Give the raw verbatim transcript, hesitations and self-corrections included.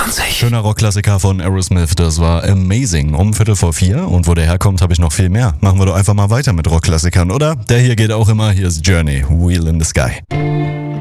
vierundzwanzig. Schöner Rockklassiker von Aerosmith, das war Amazing. Um Viertel vor vier und wo der herkommt, habe ich noch viel mehr. Machen wir doch einfach mal weiter mit Rockklassikern, oder? Der hier geht auch immer, hier ist Journey, Wheel in the Sky.